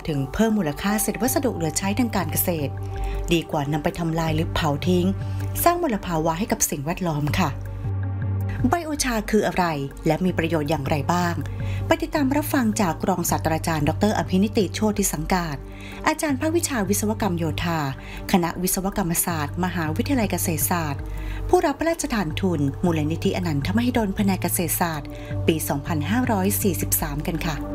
ถึงเพิ่มมูลค่าเศษวัสดุเหลือใช้ทางการเกษตรดีกว่านำไปทำลายหรือเผาทิ้งสร้างมลภาวะให้กับสิ่งแวดล้อมค่ะไบโอชาคืออะไรและมีประโยชน์อย่างไรบ้างไปติดตามรับฟังจากรองศาสตราจารย์ดร.อภินิติโชติสังกาศอาจารย์ภาควิชาวิศวกรรมโยธาคณะวิศวกรรมศาสตร์มหาวิทยาลัยเกษตรศาสตร์ผู้รับพระราชทานทุนมูลนิธิอนันทมหิดลแผนกเกษตรศาสตร์ปี 2543 กันค่ะ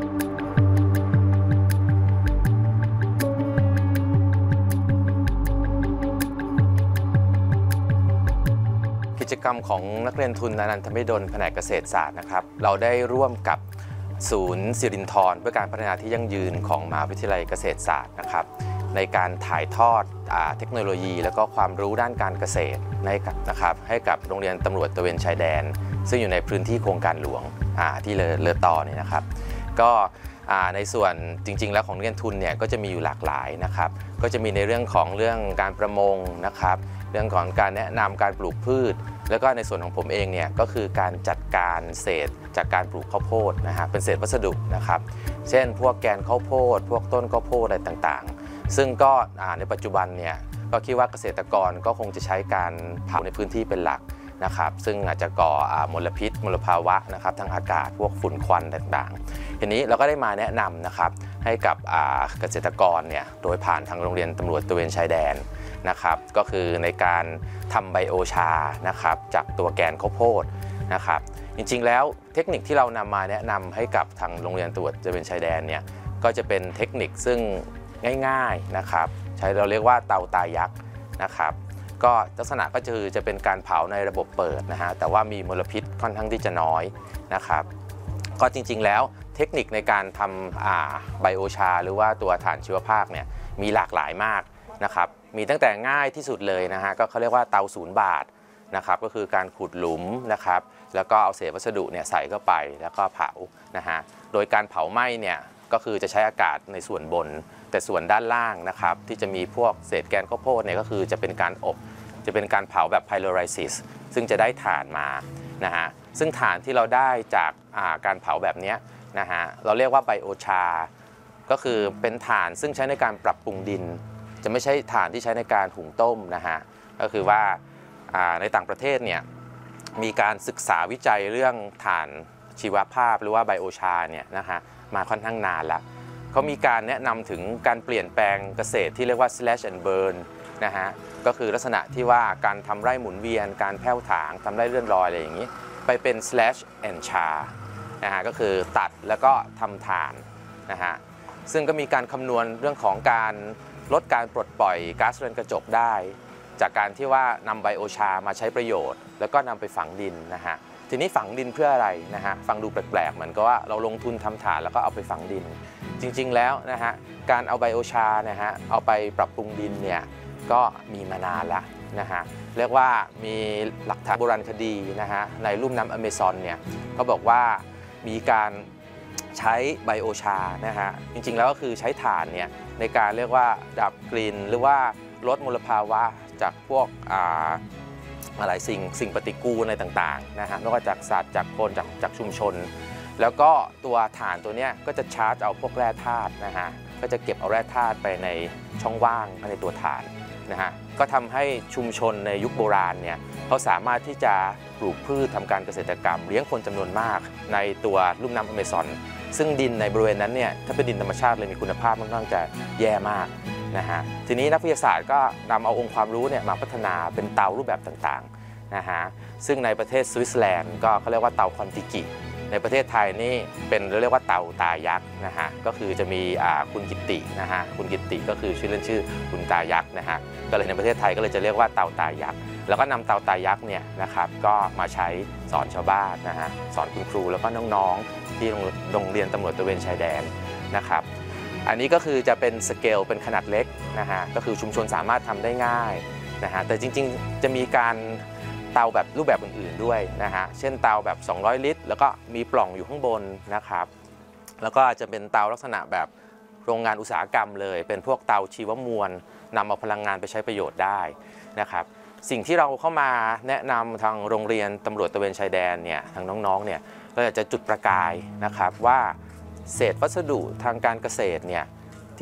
กิจกรรมของนักเรียนทุนอนันทมหิดลแผนกเกษตรศาสตร์นะครับเราได้ร่วมกับศูนย์สิรินธรเพื่อการพัฒนาที่ยั่งยืนของมหาวิทยาลัยเกษตรศาสตร์นะครับในการถ่ายทอดเทคโนโลยีและก็ความรู้ด้านการเกษตรให้กับโรงเรียนตำรวจตระเวนชายแดนซึ่งอยู่ในพื้นที่โครงการหลวงที่เลอต่อเนี่ยนะครับก็ในส่วนจริงๆแล้วของนักเรียนทุนเนี่ยก็จะมีอยู่หลากหลายนะครับก็จะมีในเรื่องการประมงนะครับเรื่องของการแนะนำการปลูกพืชแล้วก็ในส่วนของผมเองเนี่ยก็คือการจัดการเศษจากการปลูกข้าวโพดนะฮะเป็นเศษวัสดุนะครับเช่นพวกแกนข้าวโพดพวกต้นข้าวโพดอะไรต่างๆซึ่งก็ในปัจจุบันเนี่ยก็คิดว่าเกษตรกรก็คงจะใช้การเผาในพื้นที่เป็นหลักนะครับซึ่งอาจจะก่อมลพิษมลภาวะนะครับทางอากาศพวกฝุ่นควันต่างๆทีนี้เราก็ได้มาแนะนำนะครับให้กับเกษตรกรเนี่ยโดยผ่านทางโรงเรียนตำรวจตระเวนชายแดนนะครับก็คือในการทำไบโอชานะครับจากตัวแกนข้าวโพดนะครับจริงๆแล้วเทคนิคที่เรานำมาแนะนำให้กับทางโรงเรียนตำรวจตระเวนชายแดนเนี่ยก็จะเป็นเทคนิคซึ่งง่ายๆนะครับเราเรียกว่าเตาตายักษ์นะครับก็ลักษณะก็จะเป็นการเผาในระบบเปิดนะฮะแต่ว่ามีมลพิษค่อนข้างที่จะน้อยนะครับก็จริงๆแล้วเทคนิคในการทำไบโอชาหรือว่าตัวถ่านชีวภาพเนี่ยมีหลากหลายมากนะครับมีตั้งแต่ง่ายที่สุดเลยนะฮะก็เขาเรียกว่าเตา0 บาทนะครับก็คือการขุดหลุมนะครับแล้วก็เอาเศษวัสดุเนี่ยใส่เข้าไปแล้วก็เผานะฮะโดยการเผาไหม้เนี่ยก็คือจะใช้อากาศในส่วนบนแต่ส่วนด้านล่างนะครับที่จะมีพวกเศษแกนข้าวโพดเนี่ยก็คือจะเป็นการอบจะเป็นการเผาแบบ pyrolysis ซึ่งจะได้ถ่านมานะฮะซึ่งถ่านที่เราได้จากการเผาแบบนี้นะฮะเราเรียกว่าไบโอชาก็คือเป็นถ่านซึ่งใช้ในการปรับปรุงดินจะไม่ใช่ถ่านที่ใช้ในการหุงต้มนะฮะก็คือว่าในต่างประเทศเนี่ยมีการศึกษาวิจัยเรื่องถ่านชีวภาพหรือว่าไบโอชาเนี่ยนะฮะมาค่อนข้างนานแล้วเขามีการแนะนำถึงการเปลี่ยนแปลงเกษตรที่เรียกว่า slash and burn นะฮะก็คือลักษณะที่ว่าการทำไร่หมุนเวียนการแผ่วถางทำไร่เลื่อนลอยอะไรอย่างนี้ไปเป็น slash and char นะฮะก็คือตัดแล้วก็ทำถ่านนะฮะซึ่งก็มีการคำนวณเรื่องของการลดการปลดปล่อยก๊าซเรือนกระจกได้จากการที่ว่านำไบโอชามาใช้ประโยชน์แล้วก็นำไปฝังดินนะฮะทีนี้ฝังดินเพื่ออะไรนะฮะฟังดูแปลกๆเหมือนกับว่าเราลงทุนทำฐานแล้วก็เอาไปฝังดินจริงๆแล้วนะฮะการเอาไบโอชานะฮะเอาไปปรับปรุงดินเนี่ยก็มีมานานแล้วนะฮะเรียกว่ามีหลักฐานโบราณคดีนะฮะในลุ่มน้ำอเมซอนเนี่ยเขาบอกว่ามีการใช้ไบโอชานะฮะจริงๆแล้วก็คือใช้ถ่านเนี่ยในการเรียกว่าดับกลิ่นหรือว่าลดมลภาวะจากพวกอะไรสิ่งปฏิกูลอะไรต่างๆนะฮะไม่ว่าจากสัตว์จากคนจากชุมชนแล้วก็ตัวถ่านตัวนี้ก็จะชาร์จเอาพวกแร่ธาตุนะฮะก็จะเก็บเอาแร่ธาตุไปในช่องว่างในตัวถ่านนะฮะก็ทำให้ชุมชนในยุคโบราณเนี่ยเขาสามารถที่จะปลูกพืชทำการเกษตรกรรมเลี้ยงคนจำนวนมากในตัวลุ่มน้ำอเมซอนซึ่งดินในบริเวณนั้นเนี่ยถ้าเป็นดินธรรมชาติเลยมีคุณภาพค่อนข้างจะแย่มากนะฮะทีนี้นักวิทยาศาสตร์ก็นำเอาองค์ความรู้เนี่ยมาพัฒนาเป็นเตารูปแบบต่างๆนะฮะซึ่งในประเทศสวิตเซอร์แลนด์ก็เขาเรียกว่าเตาคอนติกิในประเทศไทยนี่เป็นเรียกว่าเตาตายักษ์นะฮะก็คือจะมีคุณกิตตินะฮะคุณกิตติก็คือชื่อเล่นชื่อคุณตายักษ์นะฮะก็เลยในประเทศไทยก็เลยจะเรียกว่าเตาตายักษ์แล้วก็นำเตาตายักษ์เนี่ยนะครับก็มาใช้สอนชาวบ้านนะฮะสอนคุณครูแล้วก็น้องๆที่โรงเรียนตำรวจตระเวนชายแดนนะครับอันนี้ก็คือจะเป็นสเกลเป็นขนาดเล็กนะฮะก็คือชุมชนสามารถทำได้ง่ายนะฮะแต่จริงๆจะมีการเตาแบบรูปแบบอื่นๆด้วยนะฮะเช่นเตาแบบ200 ลิตรแล้วก็มีปล่องอยู่ข้างบนนะครับแล้วก็จะเป็นเตาลักษณะแบบโรงงานอุตสาหกรรมเลยเป็นพวกเตาชีวมวลนำเอาพลังงานไปใช้ประโยชน์ได้นะครับสิ่งที่เราเข้ามาแนะนำทางโรงเรียนตำรวจตระเวนชายแดนเนี่ยทางน้องๆเนี่ยก็จะจุดประกายนะครับว่าเศษวัสดุทางการเกษตรเนี่ย